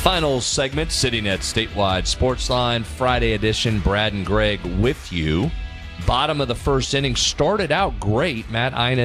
Final segment, sitting at Statewide Sportsline, Friday edition. Brad and Greg with you. Bottom of the first inning started out great. Matt Inez